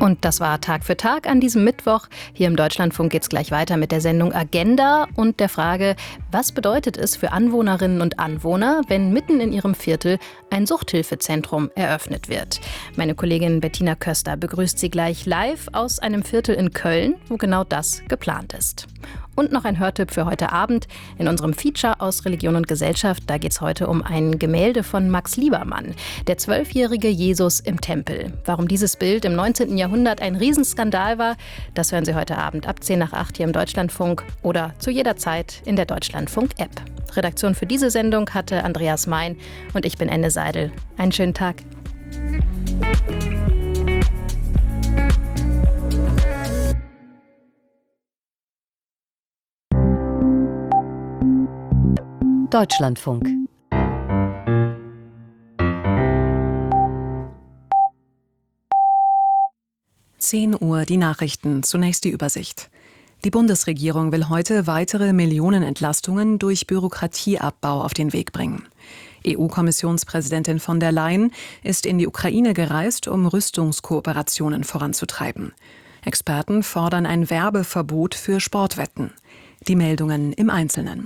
Und das war Tag für Tag an diesem Mittwoch. Hier im Deutschlandfunk geht es gleich weiter mit der Sendung Agenda und der Frage, was bedeutet es für Anwohnerinnen und Anwohner, wenn mitten in ihrem Viertel ein Suchthilfezentrum eröffnet wird. Meine Kollegin Bettina Köster begrüßt Sie gleich live aus einem Viertel in Köln, wo genau das geplant ist. Und noch ein Hörtipp für heute Abend in unserem Feature aus Religion und Gesellschaft. Da geht es heute um ein Gemälde von Max Liebermann, der 12-jährige Jesus im Tempel. Warum dieses Bild im 19. Jahrhundert ein Riesenskandal war, das hören Sie heute Abend ab 10 nach 8 hier im Deutschlandfunk oder zu jeder Zeit in der Deutschlandfunk-App. Redaktion für diese Sendung hatte Andreas Mein und ich bin Enne Seidel. Einen schönen Tag. Deutschlandfunk. Uhr die Nachrichten, zunächst die Übersicht. Die Bundesregierung will heute weitere Millionenentlastungen durch Bürokratieabbau auf den Weg bringen. EU-Kommissionspräsidentin von der Leyen ist in die Ukraine gereist, um Rüstungskooperationen voranzutreiben. Experten fordern ein Werbeverbot für Sportwetten. Die Meldungen im Einzelnen.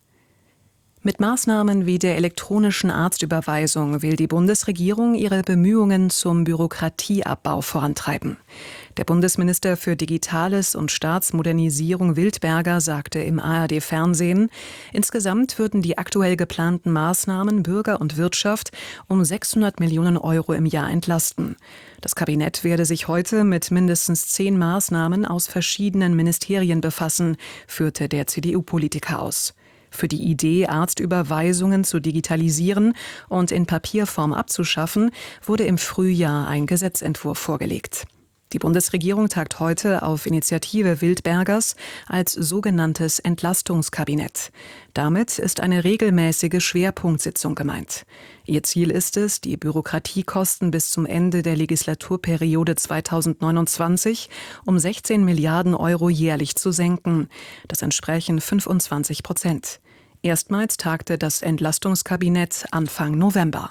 Mit Maßnahmen wie der elektronischen Arztüberweisung will die Bundesregierung ihre Bemühungen zum Bürokratieabbau vorantreiben. Der Bundesminister für Digitales und Staatsmodernisierung Wildberger sagte im ARD-Fernsehen, insgesamt würden die aktuell geplanten Maßnahmen Bürger und Wirtschaft um 600 Millionen Euro im Jahr entlasten. Das Kabinett werde sich heute mit mindestens 10 Maßnahmen aus verschiedenen Ministerien befassen, führte der CDU-Politiker aus. Für die Idee, Arztüberweisungen zu digitalisieren und in Papierform abzuschaffen, wurde im Frühjahr ein Gesetzentwurf vorgelegt. Die Bundesregierung tagt heute auf Initiative Wildbergers als sogenanntes Entlastungskabinett. Damit ist eine regelmäßige Schwerpunktsitzung gemeint. Ihr Ziel ist es, die Bürokratiekosten bis zum Ende der Legislaturperiode 2029 um 16 Milliarden Euro jährlich zu senken. Das entsprechen 25%. Erstmals tagte das Entlastungskabinett Anfang November.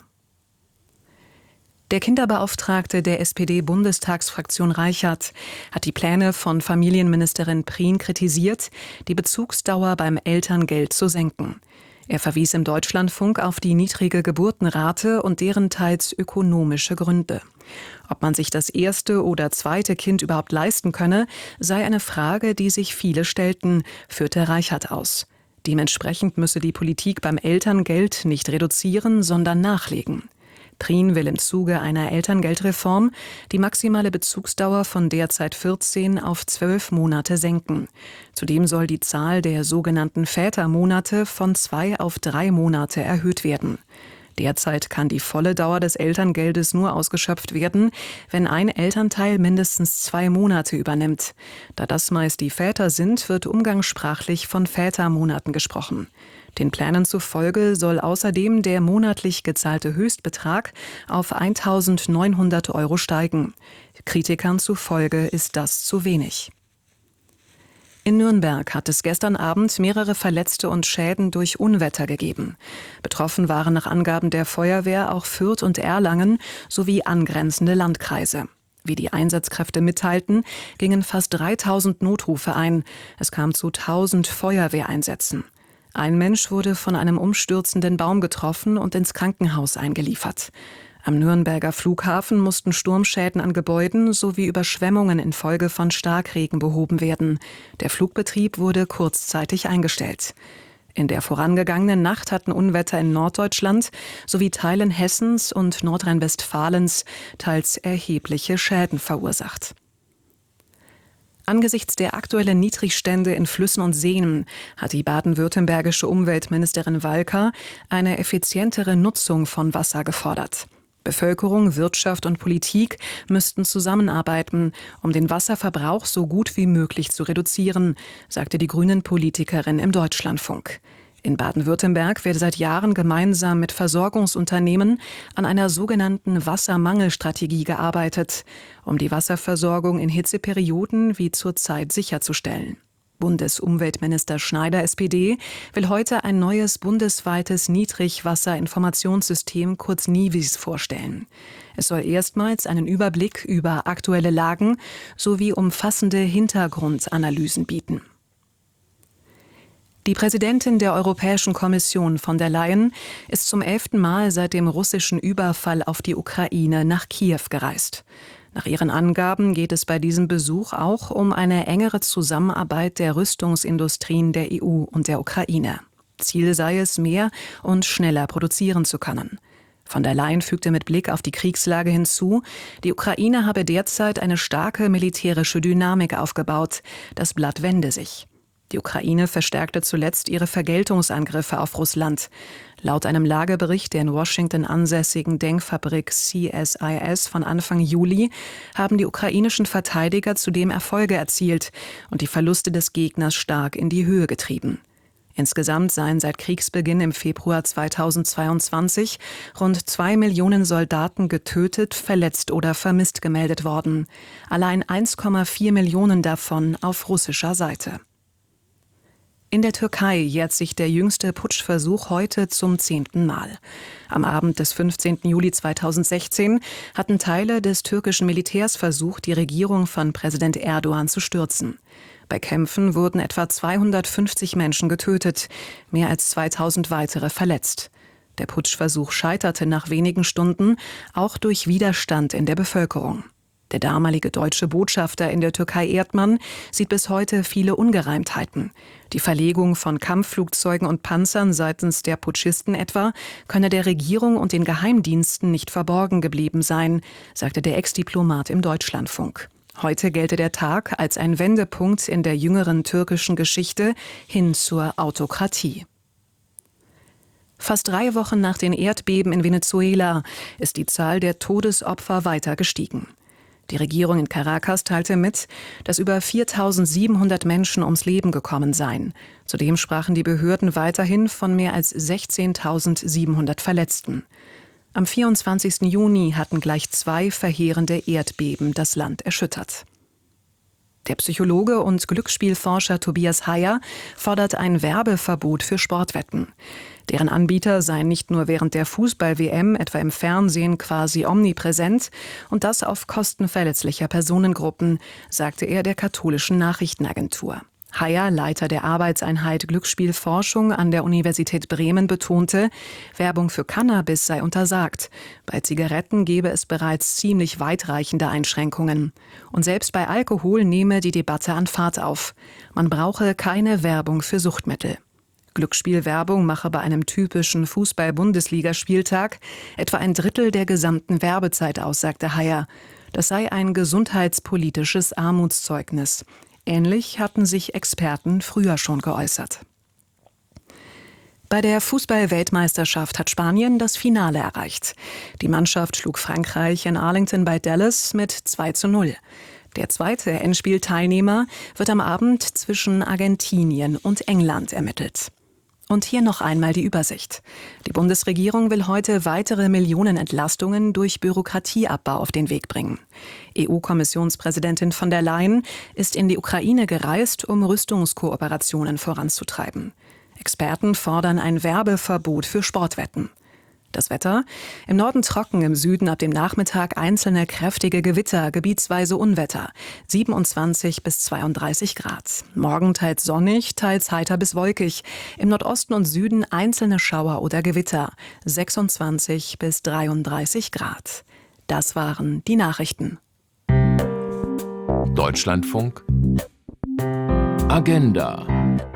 Der Kinderbeauftragte der SPD-Bundestagsfraktion Reichert hat die Pläne von Familienministerin Prien kritisiert, die Bezugsdauer beim Elterngeld zu senken. Er verwies im Deutschlandfunk auf die niedrige Geburtenrate und deren teils ökonomische Gründe. Ob man sich das erste oder zweite Kind überhaupt leisten könne, sei eine Frage, die sich viele stellten, führte Reichert aus. Dementsprechend müsse die Politik beim Elterngeld nicht reduzieren, sondern nachlegen. Prien will im Zuge einer Elterngeldreform die maximale Bezugsdauer von derzeit 14 auf 12 Monate senken. Zudem soll die Zahl der sogenannten Vätermonate von 2 auf 3 Monate erhöht werden. Derzeit kann die volle Dauer des Elterngeldes nur ausgeschöpft werden, wenn ein Elternteil mindestens 2 Monate übernimmt. Da das meist die Väter sind, wird umgangssprachlich von Vätermonaten gesprochen. Den Plänen zufolge soll außerdem der monatlich gezahlte Höchstbetrag auf 1.900 Euro steigen. Kritikern zufolge ist das zu wenig. In Nürnberg hat es gestern Abend mehrere Verletzte und Schäden durch Unwetter gegeben. Betroffen waren nach Angaben der Feuerwehr auch Fürth und Erlangen sowie angrenzende Landkreise. Wie die Einsatzkräfte mitteilten, gingen fast 3.000 Notrufe ein. Es kam zu 1.000 Feuerwehreinsätzen. Ein Mensch wurde von einem umstürzenden Baum getroffen und ins Krankenhaus eingeliefert. Am Nürnberger Flughafen mussten Sturmschäden an Gebäuden sowie Überschwemmungen infolge von Starkregen behoben werden. Der Flugbetrieb wurde kurzzeitig eingestellt. In der vorangegangenen Nacht hatten Unwetter in Norddeutschland sowie Teilen Hessens und Nordrhein-Westfalens teils erhebliche Schäden verursacht. Angesichts der aktuellen Niedrigstände in Flüssen und Seen hat die baden-württembergische Umweltministerin Walker eine effizientere Nutzung von Wasser gefordert. Bevölkerung, Wirtschaft und Politik müssten zusammenarbeiten, um den Wasserverbrauch so gut wie möglich zu reduzieren, sagte die Grünen-Politikerin im Deutschlandfunk. In Baden-Württemberg werde seit Jahren gemeinsam mit Versorgungsunternehmen an einer sogenannten Wassermangelstrategie gearbeitet, um die Wasserversorgung in Hitzeperioden wie zurzeit sicherzustellen. Bundesumweltminister Schneider, SPD, will heute ein neues bundesweites Niedrigwasserinformationssystem, kurz NIWIS, vorstellen. Es soll erstmals einen Überblick über aktuelle Lagen sowie umfassende Hintergrundanalysen bieten. Die Präsidentin der Europäischen Kommission von der Leyen ist zum 11. Mal seit dem russischen Überfall auf die Ukraine nach Kiew gereist. Nach ihren Angaben geht es bei diesem Besuch auch um eine engere Zusammenarbeit der Rüstungsindustrien der EU und der Ukraine. Ziel sei es, mehr und schneller produzieren zu können. Von der Leyen fügte mit Blick auf die Kriegslage hinzu, die Ukraine habe derzeit eine starke militärische Dynamik aufgebaut. Das Blatt wende sich. Die Ukraine verstärkte zuletzt ihre Vergeltungsangriffe auf Russland. Laut einem Lagebericht der in Washington ansässigen Denkfabrik CSIS von Anfang Juli haben die ukrainischen Verteidiger zudem Erfolge erzielt und die Verluste des Gegners stark in die Höhe getrieben. Insgesamt seien seit Kriegsbeginn im Februar 2022 rund 2 Millionen Soldaten getötet, verletzt oder vermisst gemeldet worden. Allein 1,4 Millionen davon auf russischer Seite. In der Türkei jährt sich der jüngste Putschversuch heute zum 10. Mal. Am Abend des 15. Juli 2016 hatten Teile des türkischen Militärs versucht, die Regierung von Präsident Erdogan zu stürzen. Bei Kämpfen wurden etwa 250 Menschen getötet, mehr als 2000 weitere verletzt. Der Putschversuch scheiterte nach wenigen Stunden, auch durch Widerstand in der Bevölkerung. Der damalige deutsche Botschafter in der Türkei Erdmann sieht bis heute viele Ungereimtheiten. Die Verlegung von Kampfflugzeugen und Panzern seitens der Putschisten etwa könne der Regierung und den Geheimdiensten nicht verborgen geblieben sein, sagte der Ex-Diplomat im Deutschlandfunk. Heute gelte der Tag als ein Wendepunkt in der jüngeren türkischen Geschichte hin zur Autokratie. Fast 3 Wochen nach den Erdbeben in Venezuela ist die Zahl der Todesopfer weiter gestiegen. Die Regierung in Caracas teilte mit, dass über 4.700 Menschen ums Leben gekommen seien. Zudem sprachen die Behörden weiterhin von mehr als 16.700 Verletzten. Am 24. Juni hatten gleich 2 verheerende Erdbeben das Land erschüttert. Der Psychologe und Glücksspielforscher Tobias Heyer fordert ein Werbeverbot für Sportwetten. Deren Anbieter seien nicht nur während der Fußball-WM, etwa im Fernsehen, quasi omnipräsent und das auf Kosten verletzlicher Personengruppen, sagte er der katholischen Nachrichtenagentur. Heyer, Leiter der Arbeitseinheit Glücksspielforschung an der Universität Bremen, betonte, Werbung für Cannabis sei untersagt. Bei Zigaretten gebe es bereits ziemlich weitreichende Einschränkungen. Und selbst bei Alkohol nehme die Debatte an Fahrt auf. Man brauche keine Werbung für Suchtmittel. Glücksspielwerbung mache bei einem typischen Fußball-Bundesligaspieltag etwa ein Drittel der gesamten Werbezeit aus, sagte Heyer. Das sei ein gesundheitspolitisches Armutszeugnis. Ähnlich hatten sich Experten früher schon geäußert. Bei der Fußball-Weltmeisterschaft hat Spanien das Finale erreicht. Die Mannschaft schlug Frankreich in Arlington bei Dallas mit 2:0. Der zweite Endspielteilnehmer wird am Abend zwischen Argentinien und England ermittelt. Und hier noch einmal die Übersicht. Die Bundesregierung will heute weitere Millionenentlastungen durch Bürokratieabbau auf den Weg bringen. EU-Kommissionspräsidentin von der Leyen ist in die Ukraine gereist, um Rüstungskooperationen voranzutreiben. Experten fordern ein Werbeverbot für Sportwetten. Das Wetter: im Norden trocken, im Süden ab dem Nachmittag einzelne kräftige Gewitter, gebietsweise Unwetter, 27 bis 32 Grad. Morgen teils sonnig, teils heiter bis wolkig. Im Nordosten und Süden einzelne Schauer oder Gewitter, 26 bis 33 Grad. Das waren die Nachrichten. Deutschlandfunk Agenda.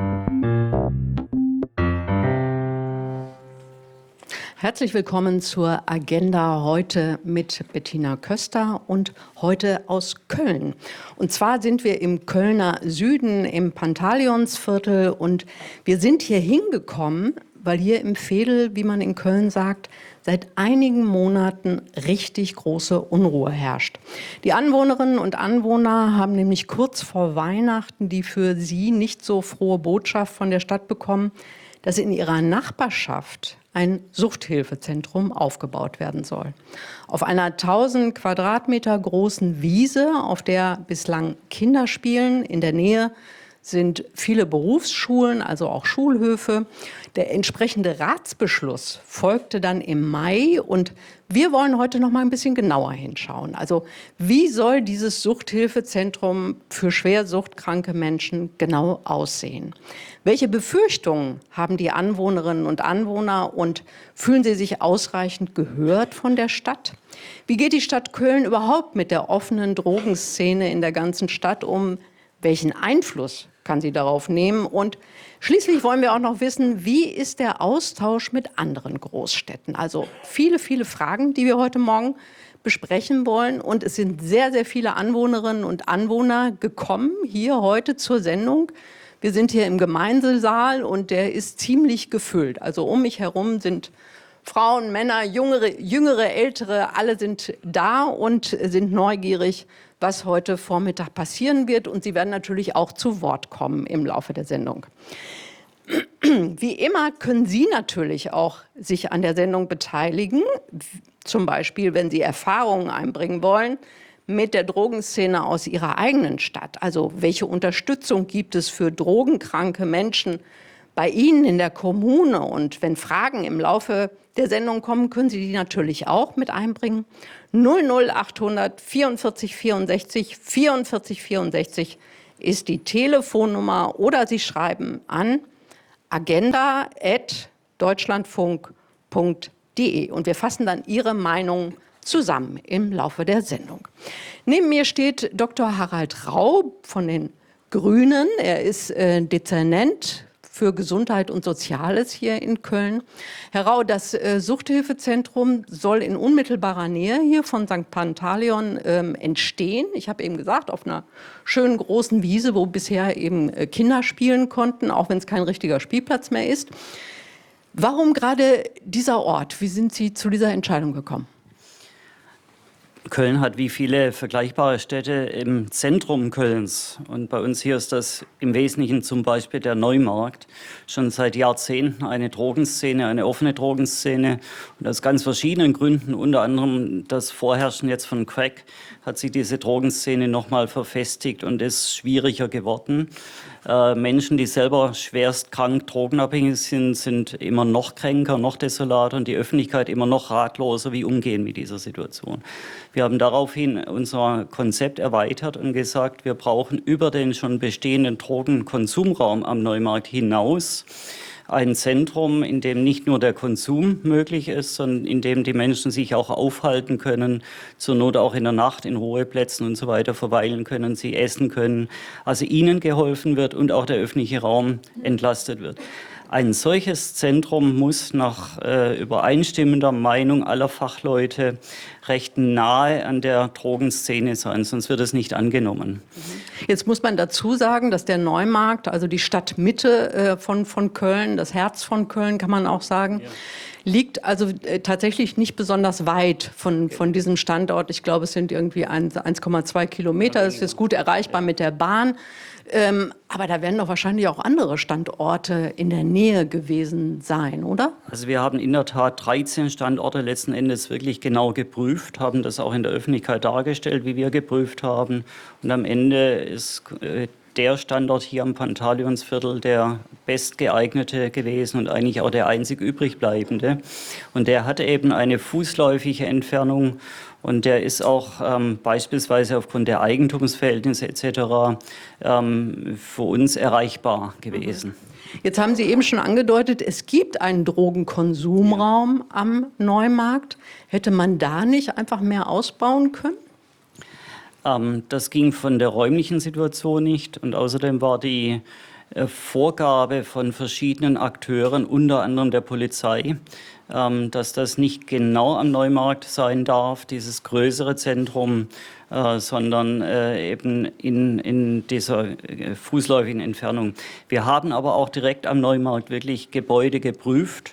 Herzlich willkommen zur Agenda heute mit Bettina Köster und heute aus Köln. Und zwar sind wir im Kölner Süden im Pantaleonsviertel und wir sind hier hingekommen, weil hier im Veedel, wie man in Köln sagt, seit einigen Monaten richtig große Unruhe herrscht. Die Anwohnerinnen und Anwohner haben nämlich kurz vor Weihnachten die für sie nicht so frohe Botschaft von der Stadt bekommen, dass in ihrer Nachbarschaft ein Suchthilfezentrum aufgebaut werden soll. Auf einer 1000 Quadratmeter großen Wiese, auf der bislang Kinder spielen, in der Nähe sind viele Berufsschulen, also auch Schulhöfe. Der entsprechende Ratsbeschluss folgte dann im Mai und wir wollen heute noch mal ein bisschen genauer hinschauen. Also wie soll dieses Suchthilfezentrum für schwer suchtkranke Menschen genau aussehen? Welche Befürchtungen haben die Anwohnerinnen und Anwohner und fühlen sie sich ausreichend gehört von der Stadt? Wie geht die Stadt Köln überhaupt mit der offenen Drogenszene in der ganzen Stadt um? Welchen Einfluss kann sie darauf nehmen? Und schließlich wollen wir auch noch wissen, wie ist der Austausch mit anderen Großstädten? Also viele, viele Fragen, die wir heute Morgen besprechen wollen. Und es sind sehr, sehr viele Anwohnerinnen und Anwohner gekommen hier heute zur Sendung. Wir sind hier im Gemeindesaal und der ist ziemlich gefüllt. Also um mich herum sind Frauen, Männer, Jüngere, Ältere, alle sind da und sind neugierig, was heute Vormittag passieren wird. Und sie werden natürlich auch zu Wort kommen im Laufe der Sendung. Wie immer können Sie natürlich auch sich an der Sendung beteiligen. Zum Beispiel, wenn Sie Erfahrungen einbringen wollen mit der Drogenszene aus Ihrer eigenen Stadt. Also welche Unterstützung gibt es für drogenkranke Menschen bei Ihnen in der Kommune? Und wenn Fragen im Laufe der Sendung kommen, können Sie die natürlich auch mit einbringen. 00800 44 64 44 64 ist die Telefonnummer oder Sie schreiben an agenda@deutschlandfunk.de und wir fassen dann Ihre Meinung zusammen im Laufe der Sendung. Neben mir steht Dr. Harald Rau von den Grünen. Er ist Dezernent für Gesundheit und Soziales hier in Köln. Herr Rau, das Suchthilfezentrum soll in unmittelbarer Nähe hier von St. Pantaleon entstehen. Ich habe eben gesagt, auf einer schönen großen Wiese, wo bisher eben Kinder spielen konnten, auch wenn es kein richtiger Spielplatz mehr ist. Warum gerade dieser Ort? Wie sind Sie zu dieser Entscheidung gekommen? Köln hat wie viele vergleichbare Städte im Zentrum Kölns. Und bei uns hier ist das im Wesentlichen zum Beispiel der Neumarkt. Schon seit Jahrzehnten eine Drogenszene, eine offene Drogenszene. Und aus ganz verschiedenen Gründen, unter anderem das Vorherrschen jetzt von Crack, hat sich diese Drogenszene nochmal verfestigt und ist schwieriger geworden. Menschen, die selber schwerst krank, drogenabhängig sind, sind immer noch kränker, noch desolater und die Öffentlichkeit immer noch ratloser, wie umgehen mit dieser Situation. Wir haben daraufhin unser Konzept erweitert und gesagt, wir brauchen über den schon bestehenden Drogenkonsumraum am Neumarkt hinaus ein Zentrum, in dem nicht nur der Konsum möglich ist, sondern in dem die Menschen sich auch aufhalten können, zur Not auch in der Nacht in Ruheplätzen und so weiter verweilen können, sie essen können, also ihnen geholfen wird und auch der öffentliche Raum entlastet wird. Ein solches Zentrum muss nach übereinstimmender Meinung aller Fachleute recht nahe an der Drogenszene sein, sonst wird es nicht angenommen. Jetzt muss man dazu sagen, dass der Neumarkt, also die Stadtmitte von Köln, das Herz von Köln kann man auch sagen, liegt also tatsächlich nicht besonders weit von diesem Standort. Ich glaube, es sind irgendwie 1,2 Kilometer. Es ist gut erreichbar mit der Bahn. Aber da werden doch wahrscheinlich auch andere Standorte in der Nähe gewesen sein, oder? Also wir haben in der Tat 13 Standorte letzten Endes wirklich genau geprüft, haben das auch in der Öffentlichkeit dargestellt, wie wir geprüft haben. Und am Ende ist der Standort hier am Pantaleonsviertel der bestgeeignete gewesen und eigentlich auch der einzig übrig bleibende. Und der hatte eben eine fußläufige Entfernung und der ist auch beispielsweise aufgrund der Eigentumsverhältnisse etc. Für uns erreichbar gewesen. Jetzt haben Sie eben schon angedeutet, es gibt einen Drogenkonsumraum am Neumarkt. Hätte man da nicht einfach mehr ausbauen können? Das ging von der räumlichen Situation nicht und außerdem war die Vorgabe von verschiedenen Akteuren, unter anderem der Polizei, dass das nicht genau am Neumarkt sein darf, dieses größere Zentrum, sondern eben in dieser fußläufigen Entfernung. Wir haben aber auch direkt am Neumarkt wirklich Gebäude geprüft.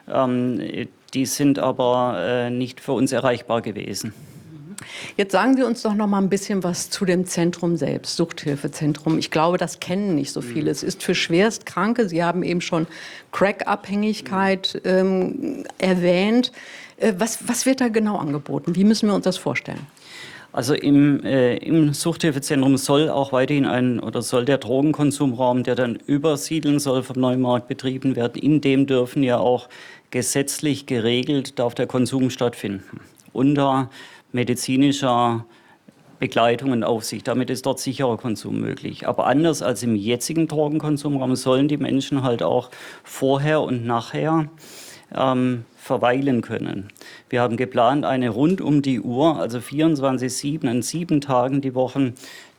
Die sind aber nicht für uns erreichbar gewesen. Jetzt sagen Sie uns doch noch mal ein bisschen was zu dem Zentrum selbst, Suchthilfezentrum. Ich glaube, das kennen nicht so viele. Es ist für Schwerstkranke, Sie haben eben schon Crack-Abhängigkeit erwähnt. Was wird da genau angeboten? Wie müssen wir uns das vorstellen? Also im Suchthilfezentrum soll auch weiterhin soll der Drogenkonsumraum, der dann übersiedeln soll, vom Neumarkt betrieben werden. In dem dürfen ja auch gesetzlich geregelt, darf der Konsum stattfinden. Unter medizinischer Begleitung und Aufsicht. Damit ist dort sicherer Konsum möglich. Aber anders als im jetzigen Drogenkonsumraum sollen die Menschen halt auch vorher und nachher verweilen können. Wir haben geplant, eine rund um die Uhr, also 24/7, an 7 Tagen die Woche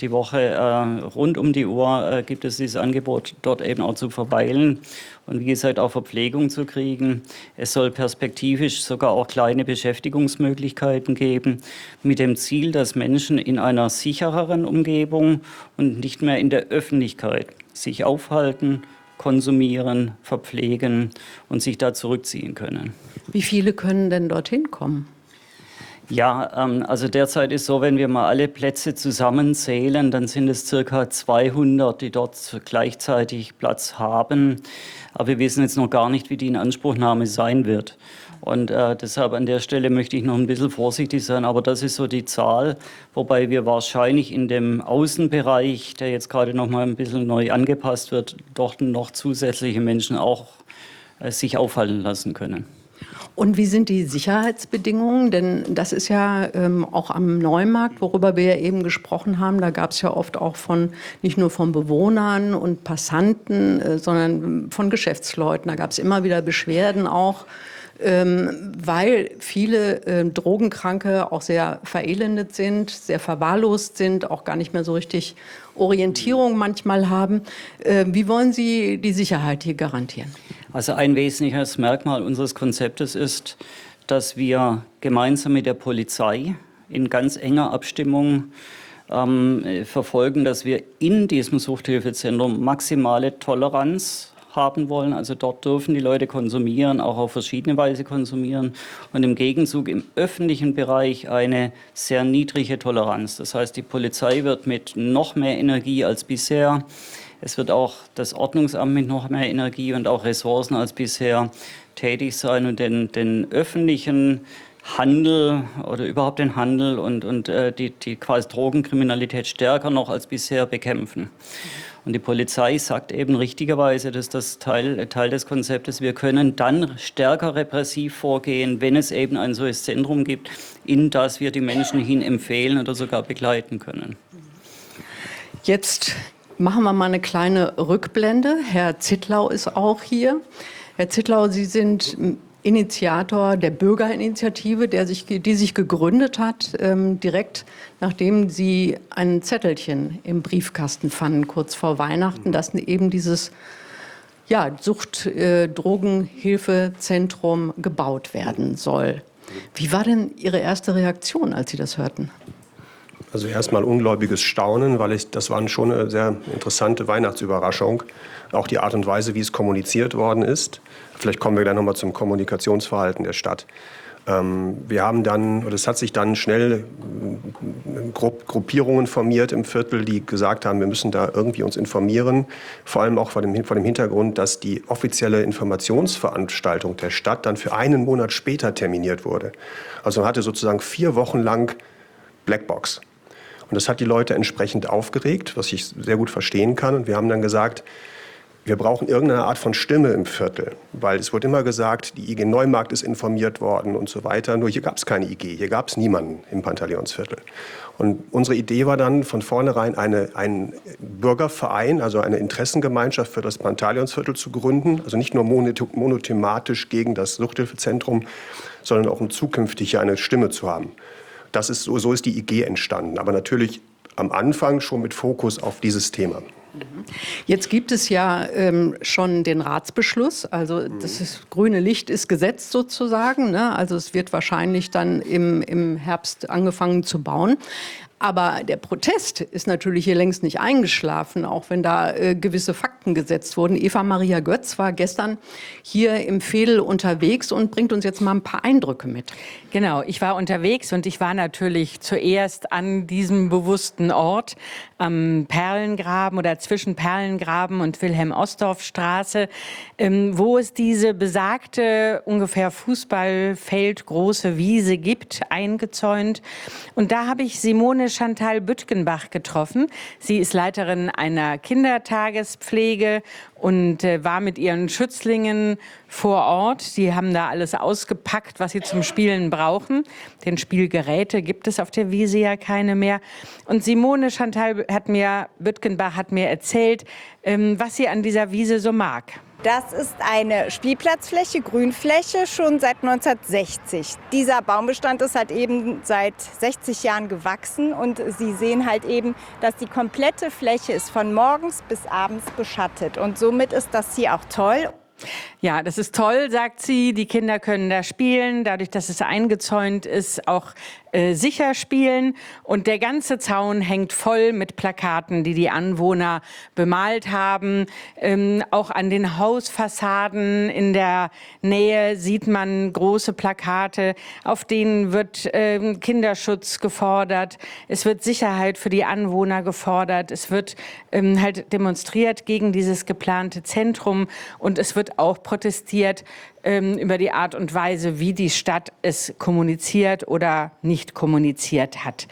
rund um die Uhr gibt es dieses Angebot, dort eben auch zu verweilen und wie gesagt auch Verpflegung zu kriegen. Es soll perspektivisch sogar auch kleine Beschäftigungsmöglichkeiten geben, mit dem Ziel, dass Menschen in einer sichereren Umgebung und nicht mehr in der Öffentlichkeit sich aufhalten, konsumieren, verpflegen und sich da zurückziehen können. Wie viele können denn dorthin kommen? Ja, also derzeit ist so, wenn wir mal alle Plätze zusammenzählen, dann sind es circa 200, die dort gleichzeitig Platz haben. Aber wir wissen jetzt noch gar nicht, wie die Inanspruchnahme sein wird. Und deshalb an der Stelle möchte ich noch ein bisschen vorsichtig sein, aber das ist so die Zahl, wobei wir wahrscheinlich in dem Außenbereich, der jetzt gerade noch mal ein bisschen neu angepasst wird, doch noch zusätzliche Menschen auch sich aufhalten lassen können. Und wie sind die Sicherheitsbedingungen? Denn das ist ja auch am Neumarkt, worüber wir ja eben gesprochen haben, da gab es ja oft auch nicht nur von Bewohnern und Passanten, sondern von Geschäftsleuten. Da gab es immer wieder Beschwerden auch, weil viele Drogenkranke auch sehr verelendet sind, sehr verwahrlost sind, auch gar nicht mehr so richtig Orientierung manchmal haben. Wie wollen Sie die Sicherheit hier garantieren? Also ein wesentliches Merkmal unseres Konzeptes ist, dass wir gemeinsam mit der Polizei in ganz enger Abstimmung verfolgen, dass wir in diesem Suchthilfezentrum maximale Toleranz haben wollen. Also dort dürfen die Leute konsumieren, auch auf verschiedene Weise konsumieren. Und im Gegenzug im öffentlichen Bereich eine sehr niedrige Toleranz. Das heißt, die Polizei wird mit noch mehr Energie als bisher, es wird auch das Ordnungsamt mit noch mehr Energie und auch Ressourcen als bisher tätig sein und den öffentlichen Handel oder überhaupt den Handel und die quasi Drogenkriminalität stärker noch als bisher bekämpfen. Und die Polizei sagt eben richtigerweise, dass das Teil des Konzeptes, wir können dann stärker repressiv vorgehen, wenn es eben ein solches Zentrum gibt, in das wir die Menschen hin empfehlen oder sogar begleiten können. Jetzt machen wir mal eine kleine Rückblende. Herr Zittlau ist auch hier. Herr Zittlau, Sie sind Initiator der Bürgerinitiative, die sich gegründet hat, direkt nachdem Sie ein Zettelchen im Briefkasten fanden, kurz vor Weihnachten, dass eben dieses Drogenhilfezentrum gebaut werden soll. Wie war denn Ihre erste Reaktion, als Sie das hörten? Also erstmal ungläubiges Staunen, weil das war schon eine sehr interessante Weihnachtsüberraschung. Auch die Art und Weise, wie es kommuniziert worden ist. Vielleicht kommen wir gleich nochmal zum Kommunikationsverhalten der Stadt. Es hat sich dann schnell Gruppierungen formiert im Viertel, die gesagt haben, wir müssen da irgendwie uns informieren. Vor allem auch vor dem Hintergrund, dass die offizielle Informationsveranstaltung der Stadt dann für einen Monat später terminiert wurde. Also man hatte sozusagen 4 Wochen lang Blackbox. Und das hat die Leute entsprechend aufgeregt, was ich sehr gut verstehen kann. Und wir haben dann gesagt, wir brauchen irgendeine Art von Stimme im Viertel. Weil es wurde immer gesagt, die IG Neumarkt ist informiert worden und so weiter. Nur hier gab es keine IG, hier gab es niemanden im Pantaleonsviertel. Und unsere Idee war dann von vornherein einen Bürgerverein, also eine Interessengemeinschaft für das Pantaleonsviertel zu gründen. Also nicht nur monothematisch gegen das Suchthilfezentrum, sondern auch um zukünftig eine Stimme zu haben. So ist die IG entstanden, aber natürlich am Anfang schon mit Fokus auf dieses Thema. Jetzt gibt es ja schon den Ratsbeschluss, also das grüne Licht ist gesetzt sozusagen, ne? Also es wird wahrscheinlich dann im Herbst angefangen zu bauen. Aber der Protest ist natürlich hier längst nicht eingeschlafen, auch wenn da gewisse Fakten gesetzt wurden. Eva Maria Götz war gestern hier im Veedel unterwegs und bringt uns jetzt mal ein paar Eindrücke mit. Genau, ich war unterwegs und ich war natürlich zuerst an diesem bewussten Ort am Perlengraben oder zwischen Perlengraben und Wilhelm-Osdorf-Straße, wo es diese besagte ungefähr Fußballfeld große Wiese gibt, eingezäunt. Und da habe ich Simone Chantal Büttgenbach getroffen. Sie ist Leiterin einer Kindertagespflege und war mit ihren Schützlingen vor Ort. Die haben da alles ausgepackt, was sie zum Spielen brauchen. Denn Spielgeräte gibt es auf der Wiese ja keine mehr. Und Simone Chantal Büttgenbach hat mir erzählt, was sie an dieser Wiese so mag. Das ist eine Spielplatzfläche, Grünfläche, schon seit 1960. Dieser Baumbestand ist halt eben seit 60 Jahren gewachsen und Sie sehen halt eben, dass die komplette Fläche ist von morgens bis abends beschattet und somit ist das hier auch toll. Ja, das ist toll, sagt sie. Die Kinder können da spielen, dadurch, dass es eingezäunt ist, auch sicher spielen. Und der ganze Zaun hängt voll mit Plakaten, die die Anwohner bemalt haben. Auch an den Hausfassaden in der Nähe sieht man große Plakate, auf denen wird Kinderschutz gefordert. Es wird Sicherheit für die Anwohner gefordert. Es wird halt demonstriert gegen dieses geplante Zentrum und es wird auch protestiert über die Art und Weise, wie die Stadt es kommuniziert oder nicht kommuniziert hat.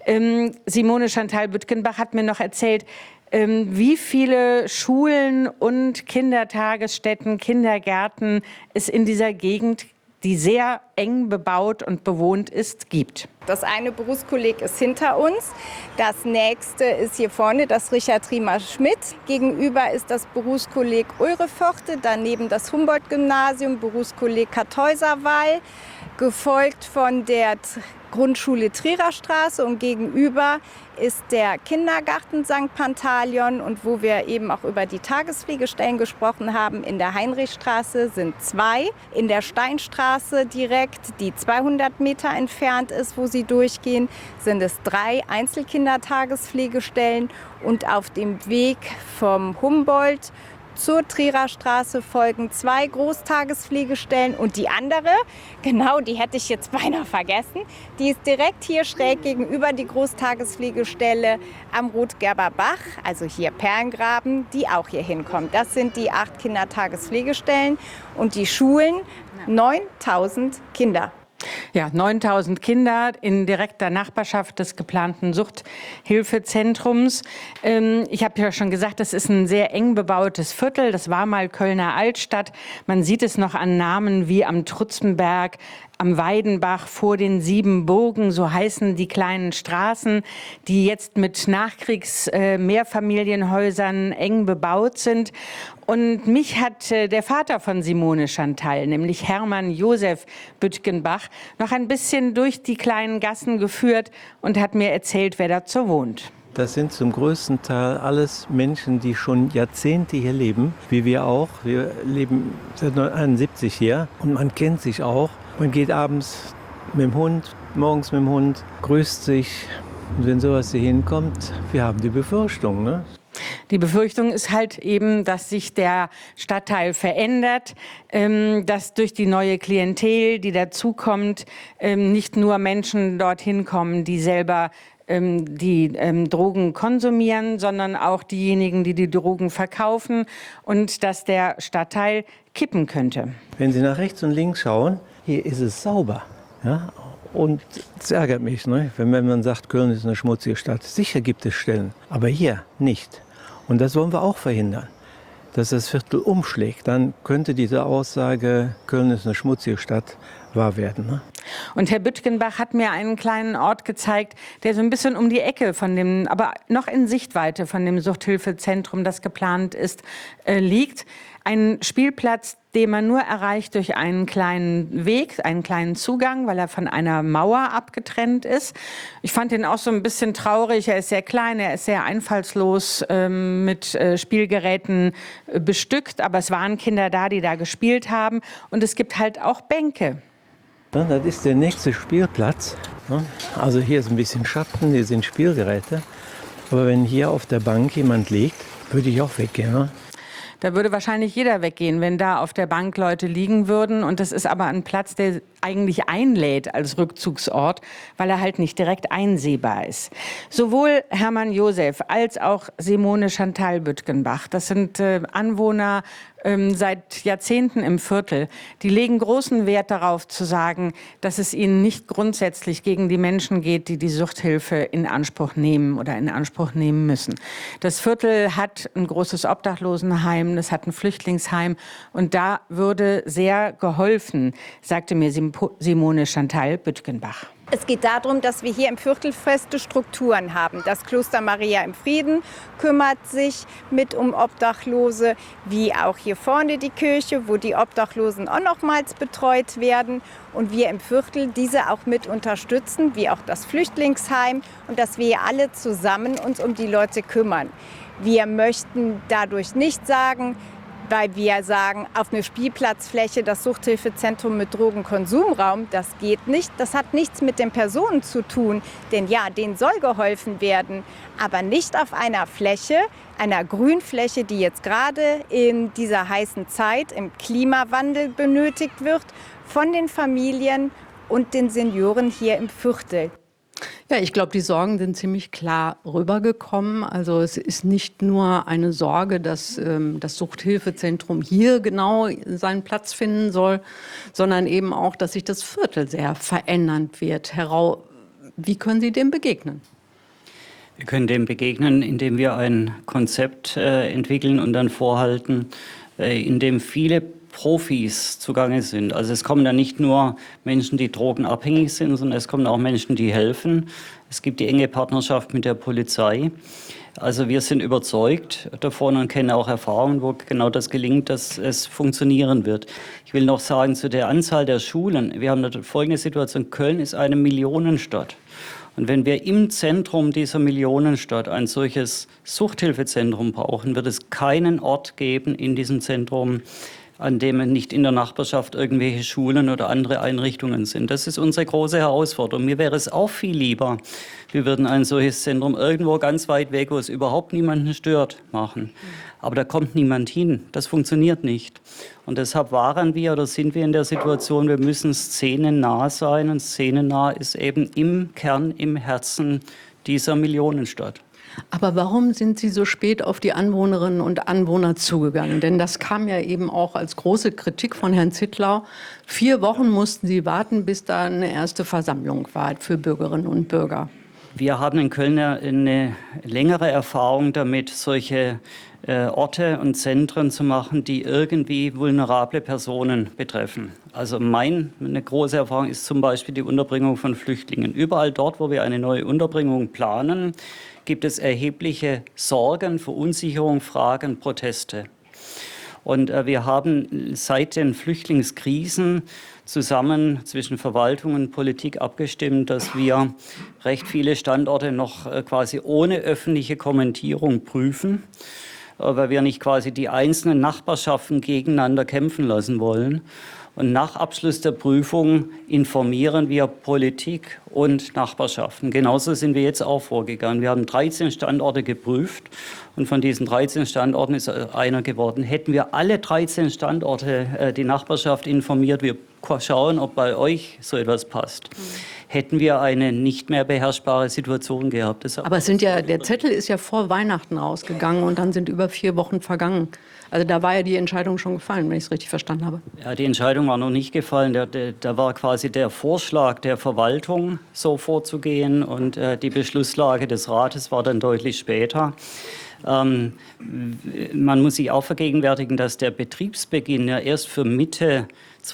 Simone Chantal Büttgenbach hat mir noch erzählt, wie viele Schulen und Kindertagesstätten, Kindergärten es in dieser Gegend, die sehr eng bebaut und bewohnt ist, gibt. Das eine Berufskolleg ist hinter uns. Das nächste ist hier vorne das Richard-Riemer-Schmidt. Gegenüber ist das Berufskolleg Ulreforte, daneben das Humboldt-Gymnasium, Berufskolleg Kartäuserwall, gefolgt von der Grundschule Trierer Straße und gegenüber ist der Kindergarten St. Pantaleon und wo wir eben auch über die Tagespflegestellen gesprochen haben, in der Heinrichstraße sind 2, in der Steinstraße direkt, die 200 Meter entfernt ist, wo sie durchgehen, sind es 3 Einzelkindertagespflegestellen und auf dem Weg vom Humboldt zur Trierer Straße folgen 2 Großtagespflegestellen und die andere, genau, die hätte ich jetzt beinahe vergessen, die ist direkt hier schräg gegenüber die Großtagespflegestelle am Rotgerber Bach, also hier Perlengraben, die auch hier hinkommt. Das sind die 8 Kindertagespflegestellen und die Schulen, 9.000 Kinder. Ja, 9.000 Kinder in direkter Nachbarschaft des geplanten Suchthilfezentrums. Ich habe ja schon gesagt, das ist ein sehr eng bebautes Viertel. Das war mal Kölner Altstadt. Man sieht es noch an Namen wie am Trutzenberg, am Weidenbach, vor den 7 Burgen, so heißen die kleinen Straßen, die jetzt mit Nachkriegs-Mehrfamilienhäusern eng bebaut sind. Und mich hat der Vater von Simone Chantal, nämlich Hermann Josef Büttgenbach, noch ein bisschen durch die kleinen Gassen geführt und hat mir erzählt, wer dort so wohnt. Das sind zum größten Teil alles Menschen, die schon Jahrzehnte hier leben, wie wir auch. Wir leben seit 1971 hier und man kennt sich auch. Man geht abends mit dem Hund, morgens mit dem Hund, grüßt sich. Und wenn sowas hier hinkommt, wir haben die Befürchtung, ne? Die Befürchtung ist halt eben, dass sich der Stadtteil verändert, dass durch die neue Klientel, die dazukommt, nicht nur Menschen dorthin kommen, die selber die Drogen konsumieren, sondern auch diejenigen, die die Drogen verkaufen und dass der Stadtteil kippen könnte. Wenn Sie nach rechts und links schauen, hier ist es sauber. Ja? Und es ärgert mich, ne? Wenn man sagt, Köln ist eine schmutzige Stadt. Sicher gibt es Stellen, aber hier nicht. Und das wollen wir auch verhindern, dass das Viertel umschlägt. Dann könnte diese Aussage, Köln ist eine schmutzige Stadt, wahr werden. Ne? Und Herr Büttgenbach hat mir einen kleinen Ort gezeigt, der so ein bisschen um die Ecke von dem, aber noch in Sichtweite von dem Suchthilfezentrum, das geplant ist, liegt. Ein Spielplatz, den man nur erreicht durch einen kleinen Weg, einen kleinen Zugang, weil er von einer Mauer abgetrennt ist. Ich fand ihn auch so ein bisschen traurig. Er ist sehr klein, er ist sehr einfallslos mit Spielgeräten bestückt. Aber es waren Kinder da, die da gespielt haben. Und es gibt halt auch Bänke. Ja, das ist der nächste Spielplatz. Also hier ist ein bisschen Schatten, hier sind Spielgeräte. Aber wenn hier auf der Bank jemand liegt, würde ich auch weggehen. Ne? Da würde wahrscheinlich jeder weggehen, wenn da auf der Bank Leute liegen würden. Und das ist aber ein Platz, der eigentlich einlädt als Rückzugsort, weil er halt nicht direkt einsehbar ist. Sowohl Hermann Josef als auch Simone Chantal Büttgenbach, das sind Anwohner seit Jahrzehnten im Viertel, die legen großen Wert darauf zu sagen, dass es ihnen nicht grundsätzlich gegen die Menschen geht, die die Suchthilfe in Anspruch nehmen oder in Anspruch nehmen müssen. Das Viertel hat ein großes Obdachlosenheim, das hat ein Flüchtlingsheim und da würde sehr geholfen, sagte mir Simone Chantal Büttgenbach. Es geht darum, dass wir hier im Viertel feste Strukturen haben. Das Kloster Maria im Frieden kümmert sich mit um Obdachlose, wie auch hier vorne die Kirche, wo die Obdachlosen auch nochmals betreut werden. Und wir im Viertel diese auch mit unterstützen, wie auch das Flüchtlingsheim. Und dass wir alle zusammen uns um die Leute kümmern. Wir möchten dadurch nicht sagen, weil wir sagen, auf eine Spielplatzfläche das Suchthilfezentrum mit Drogenkonsumraum, das geht nicht. Das hat nichts mit den Personen zu tun, denn ja, denen soll geholfen werden, aber nicht auf einer Fläche, einer Grünfläche, die jetzt gerade in dieser heißen Zeit im Klimawandel benötigt wird, von den Familien und den Senioren hier im Viertel. Ja, ich glaube, die Sorgen sind ziemlich klar rübergekommen. Also es ist nicht nur eine Sorge, dass das Suchthilfezentrum hier genau seinen Platz finden soll, sondern eben auch, dass sich das Viertel sehr verändern wird. Herr Rau, wie können Sie dem begegnen? Wir können dem begegnen, indem wir ein Konzept entwickeln und dann vorhalten, in dem viele Profis zugange sind. Also es kommen da nicht nur Menschen, die drogenabhängig sind, sondern es kommen auch Menschen, die helfen. Es gibt die enge Partnerschaft mit der Polizei. Also wir sind überzeugt davon und kennen auch Erfahrungen, wo genau das gelingt, dass es funktionieren wird. Ich will noch sagen, zu der Anzahl der Schulen. Wir haben da folgende Situation. Köln ist eine Millionenstadt. Und wenn wir im Zentrum dieser Millionenstadt ein solches Suchthilfezentrum brauchen, wird es keinen Ort geben in diesem Zentrum, an dem nicht in der Nachbarschaft irgendwelche Schulen oder andere Einrichtungen sind. Das ist unsere große Herausforderung. Mir wäre es auch viel lieber, wir würden ein solches Zentrum irgendwo ganz weit weg, wo es überhaupt niemanden stört, machen. Aber da kommt niemand hin. Das funktioniert nicht. Und deshalb waren wir oder sind wir in der Situation, wir müssen szenennah sein. Und szenennah ist eben im Kern, im Herzen dieser Millionenstadt. Aber warum sind Sie so spät auf die Anwohnerinnen und Anwohner zugegangen? Denn das kam ja eben auch als große Kritik von Herrn Zittlau. 4 Wochen mussten Sie warten, bis da eine erste Versammlung war für Bürgerinnen und Bürger. Wir haben in Köln eine längere Erfahrung damit, solche Orte und Zentren zu machen, die irgendwie vulnerable Personen betreffen. Also eine große Erfahrung ist zum Beispiel die Unterbringung von Flüchtlingen. Überall dort, wo wir eine neue Unterbringung planen, gibt es erhebliche Sorgen, Verunsicherung, Fragen, Proteste. Und wir haben seit den Flüchtlingskrisen zusammen zwischen Verwaltung und Politik abgestimmt, dass wir recht viele Standorte noch quasi ohne öffentliche Kommentierung prüfen, weil wir nicht quasi die einzelnen Nachbarschaften gegeneinander kämpfen lassen wollen. Und nach Abschluss der Prüfung informieren wir Politik und Nachbarschaften. Genauso sind wir jetzt auch vorgegangen. Wir haben 13 Standorte geprüft und von diesen 13 Standorten ist einer geworden. Hätten wir alle 13 Standorte die Nachbarschaft informiert, wir schauen, ob bei euch so etwas passt, hätten wir eine nicht mehr beherrschbare Situation gehabt. Aber der Zettel ist ja vor Weihnachten rausgegangen und dann sind über 4 Wochen vergangen. Also da war ja die Entscheidung schon gefallen, wenn ich es richtig verstanden habe. Ja, die Entscheidung war noch nicht gefallen. Da war quasi der Vorschlag der Verwaltung, so vorzugehen, und die Beschlusslage des Rates war dann deutlich später. Man muss sich auch vergegenwärtigen, dass der Betriebsbeginn ja erst für Mitte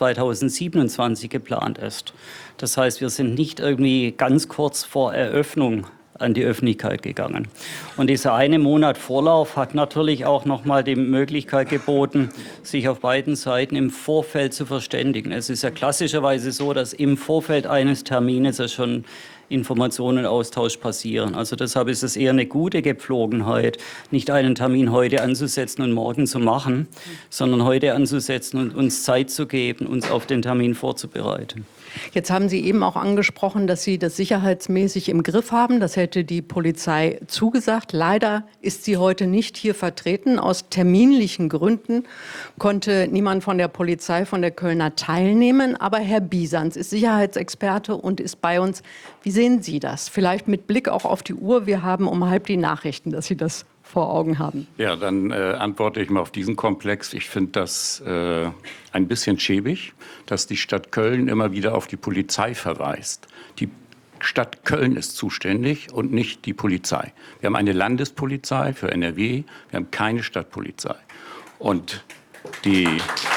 2027 geplant ist. Das heißt, wir sind nicht irgendwie ganz kurz vor Eröffnung an die Öffentlichkeit gegangen. Und dieser eine Monat Vorlauf hat natürlich auch noch mal die Möglichkeit geboten, sich auf beiden Seiten im Vorfeld zu verständigen. Es ist ja klassischerweise so, dass im Vorfeld eines Termines ja schon Informationenaustausch passieren. Also deshalb ist es eher eine gute Gepflogenheit, nicht einen Termin heute anzusetzen und morgen zu machen, sondern heute anzusetzen und uns Zeit zu geben, uns auf den Termin vorzubereiten. Jetzt haben Sie eben auch angesprochen, dass Sie das sicherheitsmäßig im Griff haben. Das hätte die Polizei zugesagt. Leider ist sie heute nicht hier vertreten. Aus terminlichen Gründen konnte niemand von der Polizei, von der Kölner teilnehmen. Aber Herr Bisanz ist Sicherheitsexperte und ist bei uns. Wie sehen Sie das? Vielleicht mit Blick auch auf die Uhr. Wir haben um 12:30 die Nachrichten, dass Sie das vor Augen haben. Ja, dann antworte ich mal auf diesen Komplex. Ich finde das ein bisschen schäbig, dass die Stadt Köln immer wieder auf die Polizei verweist. Die Stadt Köln ist zuständig und nicht die Polizei. Wir haben eine Landespolizei für NRW, wir haben keine Stadtpolizei. Und die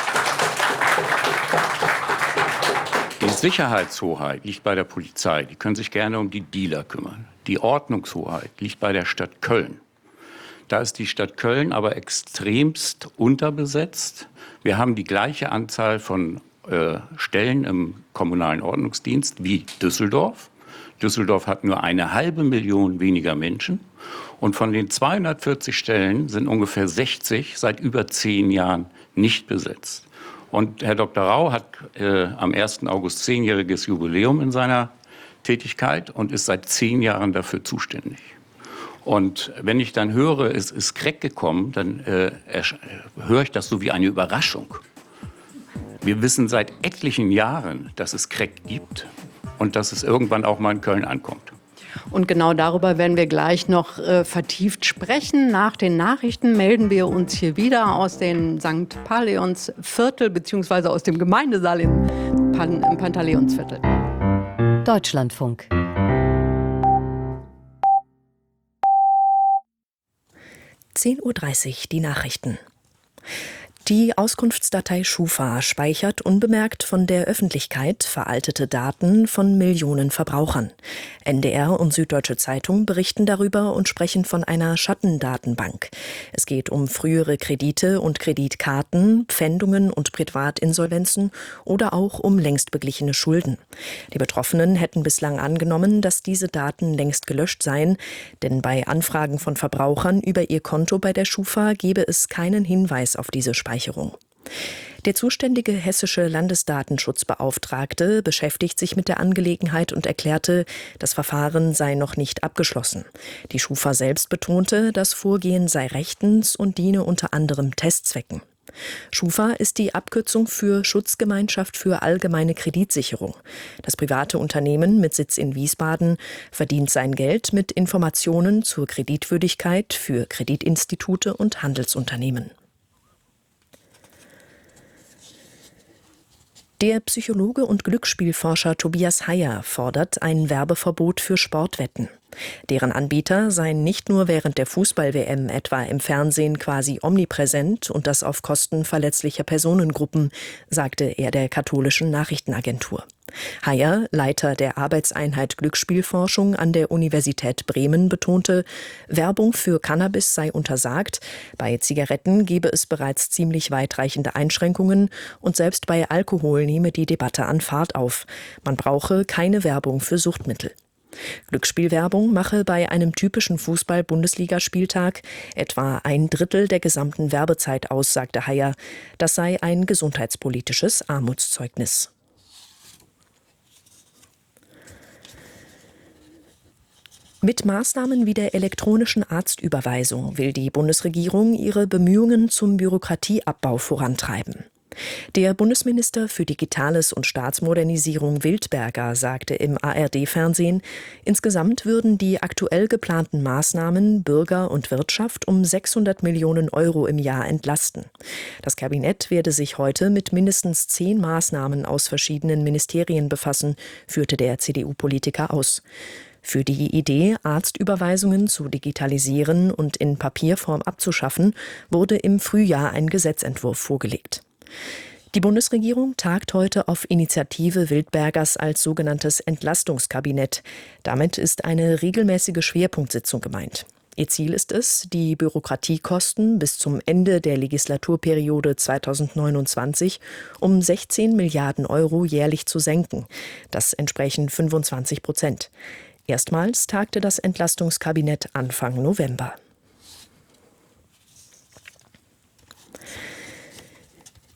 Sicherheitshoheit liegt bei der Polizei. Die können sich gerne um die Dealer kümmern. Die Ordnungshoheit liegt bei der Stadt Köln. Da ist die Stadt Köln aber extremst unterbesetzt. Wir haben die gleiche Anzahl von Stellen im kommunalen Ordnungsdienst wie Düsseldorf. Düsseldorf hat nur 500.000 weniger Menschen. Und von den 240 Stellen sind ungefähr 60 seit über 10 Jahren nicht besetzt. Und Herr Dr. Rau hat am 1. August 10-jähriges Jubiläum in seiner Tätigkeit und ist seit 10 Jahren dafür zuständig. Und wenn ich dann höre, es ist Crack gekommen, dann höre ich das so wie eine Überraschung. Wir wissen seit etlichen Jahren, dass es Crack gibt und dass es irgendwann auch mal in Köln ankommt. Und genau darüber werden wir gleich noch vertieft sprechen. Nach den Nachrichten melden wir uns hier wieder aus dem St. Pantaleonsviertel bzw. aus dem Gemeindesaal im Pantaleonsviertel. Deutschlandfunk. (10:30 Uhr) die Nachrichten. Die Auskunftsdatei Schufa speichert unbemerkt von der Öffentlichkeit veraltete Daten von Millionen Verbrauchern. NDR und Süddeutsche Zeitung berichten darüber und sprechen von einer Schattendatenbank. Es geht um frühere Kredite und Kreditkarten, Pfändungen und Privatinsolvenzen oder auch um längst beglichene Schulden. Die Betroffenen hätten bislang angenommen, dass diese Daten längst gelöscht seien, denn bei Anfragen von Verbrauchern über ihr Konto bei der Schufa gebe es keinen Hinweis auf diese Speicherung. Der zuständige hessische Landesdatenschutzbeauftragte beschäftigt sich mit der Angelegenheit und erklärte, das Verfahren sei noch nicht abgeschlossen. Die Schufa selbst betonte, das Vorgehen sei rechtens und diene unter anderem Testzwecken. Schufa ist die Abkürzung für Schutzgemeinschaft für allgemeine Kreditsicherung. Das private Unternehmen mit Sitz in Wiesbaden verdient sein Geld mit Informationen zur Kreditwürdigkeit für Kreditinstitute und Handelsunternehmen. Der Psychologe und Glücksspielforscher Tobias Heyer fordert ein Werbeverbot für Sportwetten. Deren Anbieter seien nicht nur während der Fußball-WM etwa im Fernsehen quasi omnipräsent und das auf Kosten verletzlicher Personengruppen, sagte er der katholischen Nachrichtenagentur. Heyer, Leiter der Arbeitseinheit Glücksspielforschung an der Universität Bremen, betonte, Werbung für Cannabis sei untersagt, bei Zigaretten gebe es bereits ziemlich weitreichende Einschränkungen und selbst bei Alkohol nehme die Debatte an Fahrt auf. Man brauche keine Werbung für Suchtmittel. Glücksspielwerbung mache bei einem typischen Fußball-Bundesligaspieltag etwa 1/3 der gesamten Werbezeit aus, sagte Heyer. Das sei ein gesundheitspolitisches Armutszeugnis. Mit Maßnahmen wie der elektronischen Arztüberweisung will die Bundesregierung ihre Bemühungen zum Bürokratieabbau vorantreiben. Der Bundesminister für Digitales und Staatsmodernisierung Wildberger sagte im ARD-Fernsehen, insgesamt würden die aktuell geplanten Maßnahmen Bürger und Wirtschaft um 600 Millionen Euro im Jahr entlasten. Das Kabinett werde sich heute mit mindestens 10 Maßnahmen aus verschiedenen Ministerien befassen, führte der CDU-Politiker aus. Für die Idee, Arztüberweisungen zu digitalisieren und in Papierform abzuschaffen, wurde im Frühjahr ein Gesetzentwurf vorgelegt. Die Bundesregierung tagt heute auf Initiative Wildbergers als sogenanntes Entlastungskabinett. Damit ist eine regelmäßige Schwerpunktsitzung gemeint. Ihr Ziel ist es, die Bürokratiekosten bis zum Ende der Legislaturperiode 2029 um 16 Milliarden Euro jährlich zu senken. Das entsprechen 25%. Erstmals tagte das Entlastungskabinett Anfang November.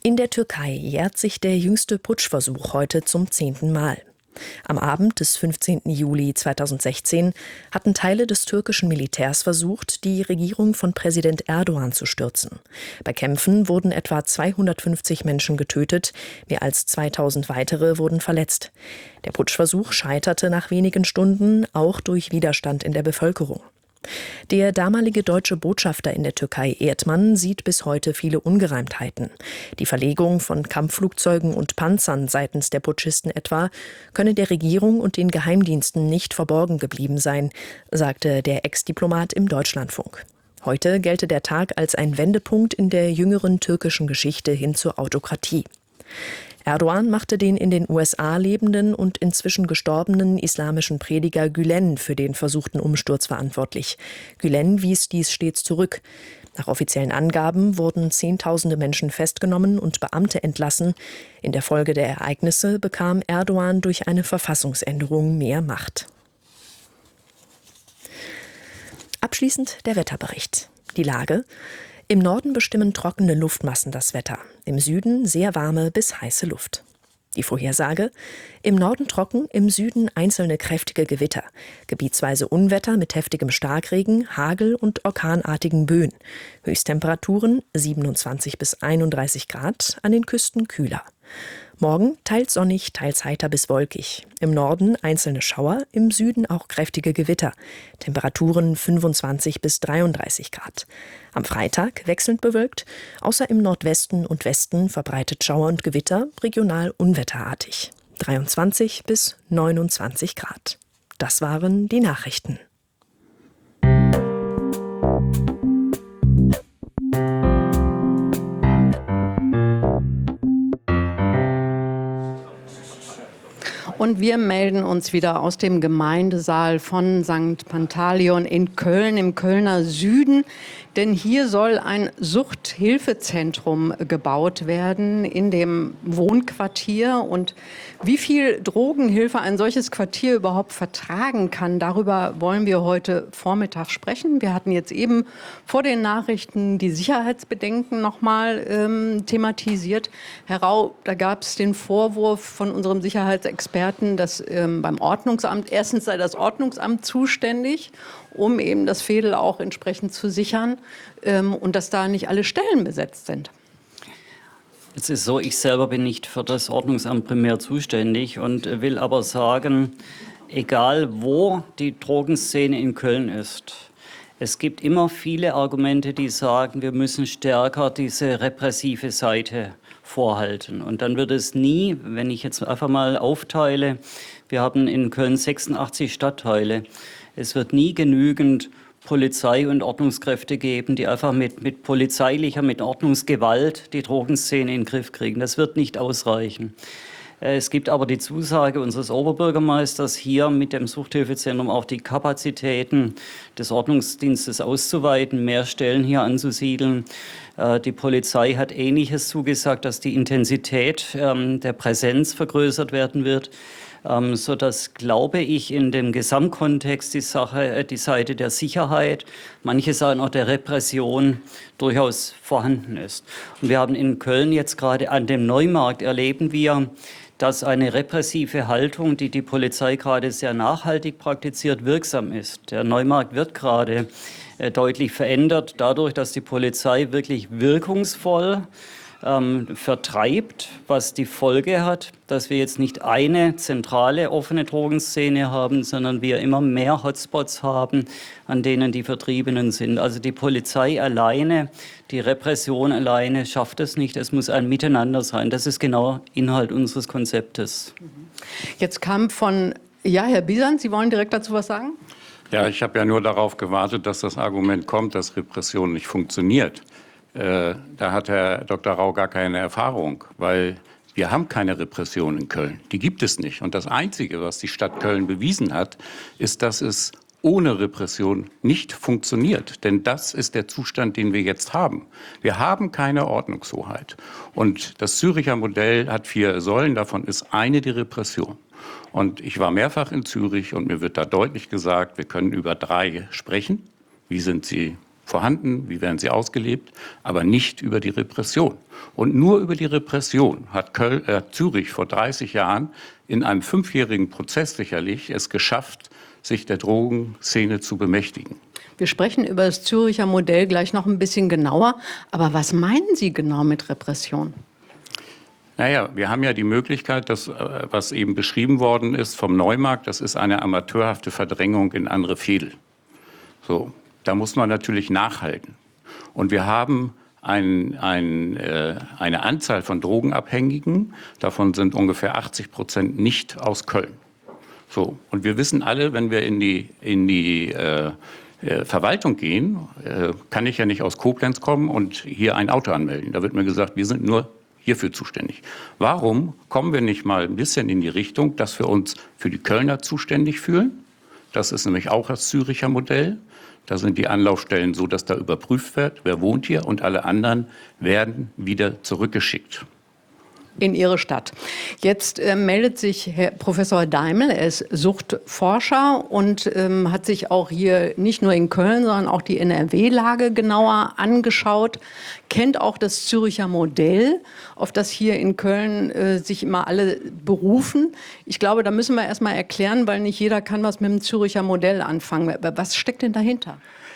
In der Türkei jährt sich der jüngste Putschversuch heute zum 10. Mal. Am Abend des 15. Juli 2016 hatten Teile des türkischen Militärs versucht, die Regierung von Präsident Erdogan zu stürzen. Bei Kämpfen wurden etwa 250 Menschen getötet, mehr als 2000 weitere wurden verletzt. Der Putschversuch scheiterte nach wenigen Stunden, auch durch Widerstand in der Bevölkerung. Der damalige deutsche Botschafter in der Türkei, Erdmann, sieht bis heute viele Ungereimtheiten. Die Verlegung von Kampfflugzeugen und Panzern seitens der Putschisten etwa könne der Regierung und den Geheimdiensten nicht verborgen geblieben sein, sagte der Ex-Diplomat im Deutschlandfunk. Heute gelte der Tag als ein Wendepunkt in der jüngeren türkischen Geschichte hin zur Autokratie. Erdogan machte den in den USA lebenden und inzwischen gestorbenen islamischen Prediger Gülen für den versuchten Umsturz verantwortlich. Gülen wies dies stets zurück. Nach offiziellen Angaben wurden Zehntausende Menschen festgenommen und Beamte entlassen. In der Folge der Ereignisse bekam Erdogan durch eine Verfassungsänderung mehr Macht. Abschließend der Wetterbericht. Die Lage: Im Norden bestimmen trockene Luftmassen das Wetter, im Süden sehr warme bis heiße Luft. Die Vorhersage: Im Norden trocken, im Süden einzelne kräftige Gewitter, gebietsweise Unwetter mit heftigem Starkregen, Hagel und orkanartigen Böen. Höchsttemperaturen 27 bis 31 Grad, an den Küsten kühler. Morgen teils sonnig, teils heiter bis wolkig. Im Norden einzelne Schauer, im Süden auch kräftige Gewitter. Temperaturen 25 bis 33 Grad. Am Freitag wechselnd bewölkt, außer im Nordwesten und Westen verbreitet Schauer und Gewitter, regional unwetterartig. 23 bis 29 Grad. Das waren die Nachrichten. Und wir melden uns wieder aus dem Gemeindesaal von St. Pantaleon in Köln, im Kölner Süden. Denn hier soll ein Suchthilfezentrum gebaut werden in dem Wohnquartier. Und wie viel Drogenhilfe ein solches Quartier überhaupt vertragen kann, darüber wollen wir heute Vormittag sprechen. Wir hatten jetzt eben vor den Nachrichten die Sicherheitsbedenken nochmal thematisiert. Herr Rau, da gab es den Vorwurf von unserem Sicherheitsexperten, dass beim Ordnungsamt, erstens sei das Ordnungsamt zuständig, um eben das Veedel auch entsprechend zu sichern, und dass da nicht alle Stellen besetzt sind. Es ist so, ich selber bin nicht für das Ordnungsamt primär zuständig und will aber sagen, egal wo die Drogenszene in Köln ist, es gibt immer viele Argumente, die sagen, wir müssen stärker diese repressive Seite vorhalten. Und dann wird es nie, wenn ich jetzt einfach mal aufteile, wir haben in Köln 86 Stadtteile, es wird nie genügend Polizei und Ordnungskräfte geben, die einfach mit polizeilicher, mit Ordnungsgewalt die Drogenszene in den Griff kriegen. Das wird nicht ausreichen. Es gibt aber die Zusage unseres Oberbürgermeisters, hier mit dem Suchthilfezentrum auch die Kapazitäten des Ordnungsdienstes auszuweiten, mehr Stellen hier anzusiedeln. Die Polizei hat Ähnliches zugesagt, dass die Intensität der Präsenz vergrößert werden wird, sodass, glaube ich, in dem Gesamtkontext die Seite der Sicherheit, manche sagen auch der Repression, durchaus vorhanden ist. Und wir haben in Köln jetzt gerade an dem Neumarkt erleben wir, dass eine repressive Haltung, die die Polizei gerade sehr nachhaltig praktiziert, wirksam ist. Der Neumarkt wird gerade deutlich verändert, dadurch, dass die Polizei wirklich wirkungsvoll vertreibt, was die Folge hat, dass wir jetzt nicht eine zentrale offene Drogenszene haben, sondern wir immer mehr Hotspots haben, an denen die Vertriebenen sind. Also die Polizei alleine, die Repression alleine schafft es nicht. Es muss ein Miteinander sein. Das ist genau Inhalt unseres Konzeptes. Jetzt kam Herr Bisant, Sie wollen direkt dazu was sagen? Ja, ich habe ja nur darauf gewartet, dass das Argument kommt, dass Repression nicht funktioniert. Da hat Herr Dr. Rau gar keine Erfahrung, weil wir haben keine Repression in Köln. Die gibt es nicht. Und das Einzige, was die Stadt Köln bewiesen hat, ist, dass es ohne Repression nicht funktioniert. Denn das ist der Zustand, den wir jetzt haben. Wir haben keine Ordnungshoheit. Und das Züricher Modell hat 4 Säulen, davon ist eine die Repression. Und ich war mehrfach in Zürich und mir wird da deutlich gesagt, wir können über 3 sprechen. Wie sind sie vorhanden, wie werden sie ausgelebt, aber nicht über die Repression. Und nur über die Repression hat Zürich vor 30 Jahren in einem 5-jährigen Prozess sicherlich es geschafft, sich der Drogenszene zu bemächtigen. Wir sprechen über das Züricher Modell gleich noch ein bisschen genauer. Aber was meinen Sie genau mit Repression? Naja, wir haben ja die Möglichkeit, dass, was eben beschrieben worden ist vom Neumarkt, das ist eine amateurhafte Verdrängung in andere Fädel. So, da muss man natürlich nachhalten. Und wir haben eine Anzahl von Drogenabhängigen, davon sind ungefähr 80% nicht aus Köln. So, und wir wissen alle, wenn wir in die Verwaltung gehen, kann ich ja nicht aus Koblenz kommen und hier ein Auto anmelden. Da wird mir gesagt, wir sind nur hierfür zuständig. Warum kommen wir nicht mal ein bisschen in die Richtung, dass wir uns für die Kölner zuständig fühlen? Das ist nämlich auch das Züricher Modell. Da sind die Anlaufstellen so, dass da überprüft wird, wer wohnt hier, und alle anderen werden wieder zurückgeschickt. In Ihre Stadt. Jetzt meldet sich Herr Professor Daimel, er ist Suchtforscher und hat sich auch hier nicht nur in Köln, sondern auch die NRW-Lage genauer angeschaut, kennt auch das Züricher Modell, auf das hier in Köln sich immer alle berufen. Ich glaube, da müssen wir erst mal erklären, weil nicht jeder kann was mit dem Züricher Modell anfangen. Was steckt denn dahinter?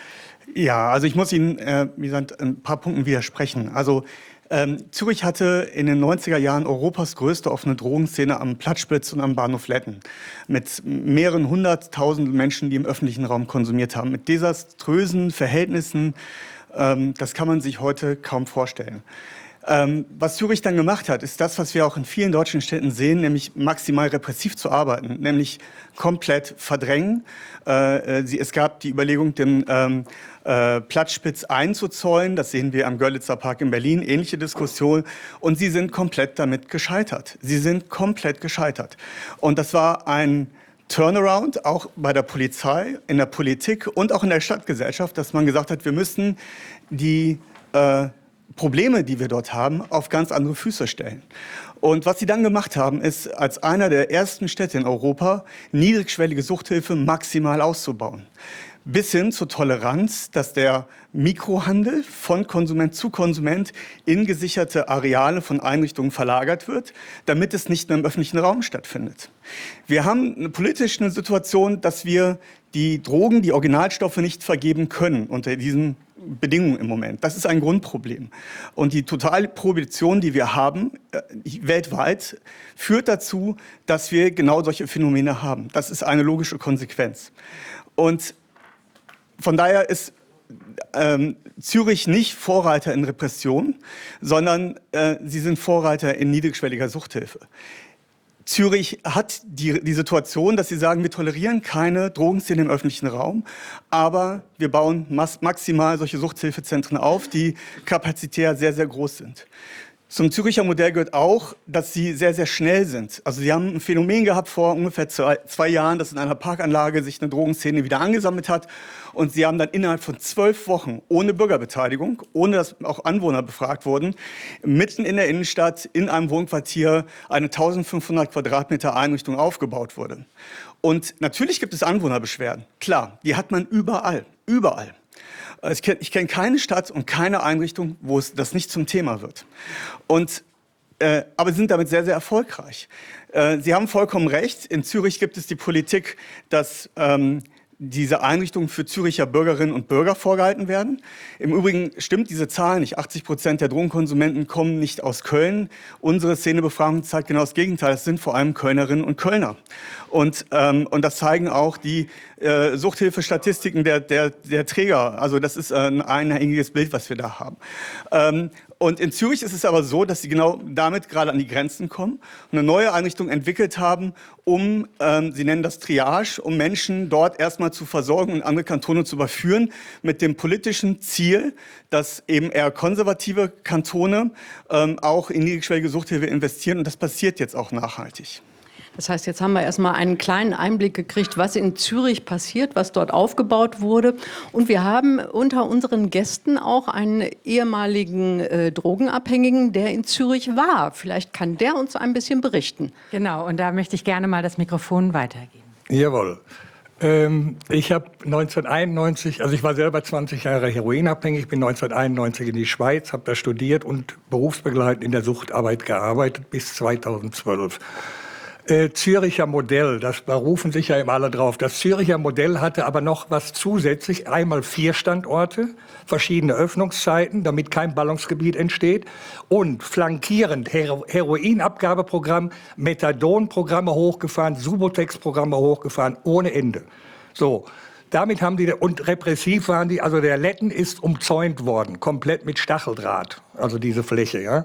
Ja, also ich muss Ihnen, wie gesagt, ein paar Punkten widersprechen. Also Zürich hatte in den 90er Jahren Europas größte offene Drogenszene am Platzspitz und am Bahnhof Letten mit mehreren 100.000 Menschen, die im öffentlichen Raum konsumiert haben. Mit desaströsen Verhältnissen, das kann man sich heute kaum vorstellen. Was Zürich dann gemacht hat, ist das, was wir auch in vielen deutschen Städten sehen, nämlich maximal repressiv zu arbeiten, nämlich komplett verdrängen. Es gab die Überlegung, den Platzspitz einzuzäunen, das sehen wir am Görlitzer Park in Berlin, ähnliche Diskussion, und sie sind komplett damit gescheitert. Sie sind komplett gescheitert. Und das war ein Turnaround, auch bei der Polizei, in der Politik und auch in der Stadtgesellschaft, dass man gesagt hat, wir müssen die Probleme, die wir dort haben, auf ganz andere Füße stellen. Und was sie dann gemacht haben, ist, als einer der ersten Städte in Europa niedrigschwellige Suchthilfe maximal auszubauen. Bis hin zur Toleranz, dass der Mikrohandel von Konsument zu Konsument in gesicherte Areale von Einrichtungen verlagert wird, damit es nicht mehr im öffentlichen Raum stattfindet. Wir haben politisch eine Situation, dass wir die Drogen, die Originalstoffe nicht vergeben können unter diesen Bedingungen im Moment. Das ist ein Grundproblem. Und die totale Prohibition, die wir haben, weltweit, führt dazu, dass wir genau solche Phänomene haben. Das ist eine logische Konsequenz. Und von daher ist Zürich nicht Vorreiter in Repression, sondern sie sind Vorreiter in niedrigschwelliger Suchthilfe. Zürich hat die Situation, dass sie sagen, wir tolerieren keine Drogenszene im öffentlichen Raum, aber wir bauen maximal solche Suchthilfezentren auf, die kapazitär sehr, sehr groß sind. Zum Züricher Modell gehört auch, dass sie sehr, sehr schnell sind. Also sie haben ein Phänomen gehabt vor ungefähr 2 Jahren, dass in einer Parkanlage sich eine Drogenszene wieder angesammelt hat. Und sie haben dann innerhalb von 12 Wochen ohne Bürgerbeteiligung, ohne dass auch Anwohner befragt wurden, mitten in der Innenstadt in einem Wohnquartier eine 1500 Quadratmeter Einrichtung aufgebaut wurde. Und natürlich gibt es Anwohnerbeschwerden. Klar, die hat man überall, überall. Ich kenn keine Stadt und keine Einrichtung, wo das nicht zum Thema wird. Aber sie sind damit sehr, sehr erfolgreich. Sie haben vollkommen recht. In Zürich gibt es die Politik, dass diese Einrichtungen für Züricher Bürgerinnen und Bürger vorgehalten werden. Im Übrigen stimmt diese Zahl nicht. 80% der Drogenkonsumenten kommen nicht aus Köln. Unsere Szenebefragung zeigt genau das Gegenteil. Es sind vor allem Kölnerinnen und Kölner. Und das zeigen auch die Suchthilfestatistiken der Träger. Also das ist ein einhelliges Bild, was wir da haben. Und in Zürich ist es aber so, dass sie genau damit gerade an die Grenzen kommen und eine neue Einrichtung entwickelt haben, sie nennen das Triage, um Menschen dort erstmal zu versorgen und andere Kantone zu überführen, mit dem politischen Ziel, dass eben eher konservative Kantone auch in niedrigschwellige Suchthilfe investieren. Und das passiert jetzt auch nachhaltig. Das heißt, jetzt haben wir erstmal einen kleinen Einblick gekriegt, was in Zürich passiert, was dort aufgebaut wurde. Und wir haben unter unseren Gästen auch einen ehemaligen Drogenabhängigen, der in Zürich war. Vielleicht kann der uns ein bisschen berichten. Genau, und da möchte ich gerne mal das Mikrofon weitergeben. Jawohl. Ich habe 1991, also ich war selber 20 Jahre heroinabhängig, bin 1991 in die Schweiz, habe da studiert und berufsbegleitend in der Suchtarbeit gearbeitet bis 2012. Züricher Modell, das berufen sich ja immer alle drauf. Das Züricher Modell hatte aber noch was zusätzlich, einmal 4 Standorte, verschiedene Öffnungszeiten, damit kein Ballungsgebiet entsteht und flankierend Heroinabgabeprogramm, Methadonprogramme hochgefahren, Subotex-Programme hochgefahren, ohne Ende. So, damit haben die, und repressiv waren die, also der Letten ist umzäunt worden, komplett mit Stacheldraht, also diese Fläche, ja.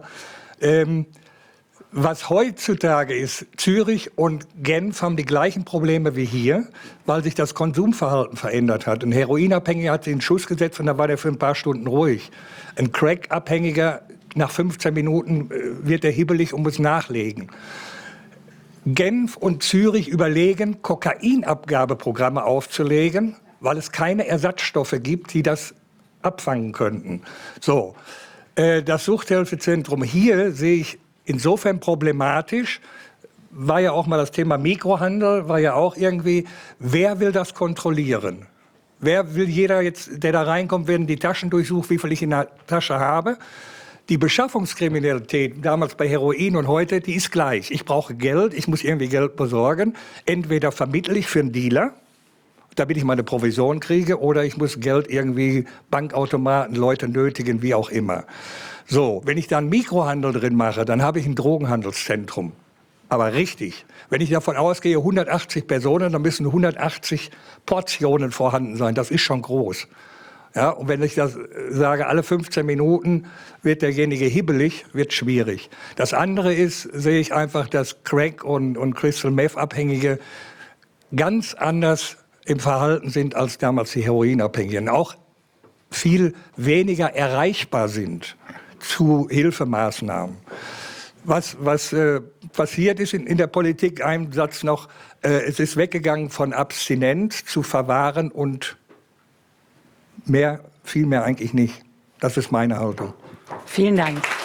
Was heutzutage ist, Zürich und Genf haben die gleichen Probleme wie hier, weil sich das Konsumverhalten verändert hat. Ein Heroinabhängiger hat sich einen Schuss gesetzt und dann war der für ein paar Stunden ruhig. Ein Crack-Abhängiger, nach 15 Minuten wird er hibbelig und muss nachlegen. Genf und Zürich überlegen, Kokainabgabeprogramme aufzulegen, weil es keine Ersatzstoffe gibt, die das abfangen könnten. So, das Suchthilfezentrum hier sehe ich insofern problematisch, war ja auch mal das Thema Mikrohandel, war ja auch irgendwie, wer will das kontrollieren? Wer will jeder jetzt, der da reinkommt, werden die Taschen durchsucht, wie viel ich in der Tasche habe? Die Beschaffungskriminalität, damals bei Heroin und heute, die ist gleich. Ich brauche Geld, ich muss irgendwie Geld besorgen. Entweder vermittle ich für einen Dealer, damit ich meine Provision kriege, oder ich muss Geld irgendwie, Bankautomaten, Leute nötigen, wie auch immer. So, wenn ich da einen Mikrohandel drin mache, dann habe ich ein Drogenhandelszentrum. Aber richtig. Wenn ich davon ausgehe, 180 Personen, dann müssen 180 Portionen vorhanden sein. Das ist schon groß. Ja, und wenn ich das sage, alle 15 Minuten wird derjenige hibbelig, wird schwierig. Das andere ist, sehe ich einfach, dass Crack und Crystal Meth Abhängige ganz anders im Verhalten sind als damals die Heroinabhängigen. Auch viel weniger erreichbar sind zu Hilfemaßnahmen. Was passiert ist in der Politik, ein Satz noch, es ist weggegangen von Abstinenz zu Verwahren und viel mehr eigentlich nicht. Das ist meine Haltung. Vielen Dank.